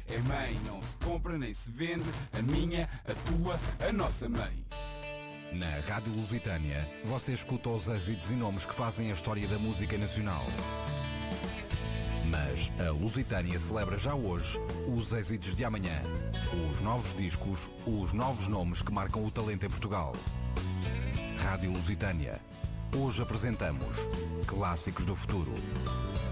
é mãe. Não se compra nem se vende, a minha, a tua, a nossa mãe. Na Rádio Lusitânia, você escuta os êxitos e nomes que fazem a história da música nacional. Mas a Lusitânia celebra já hoje os êxitos de amanhã. Os novos discos, os novos nomes que marcam o talento em Portugal. Rádio Lusitânia. Hoje apresentamos Clássicos do Futuro.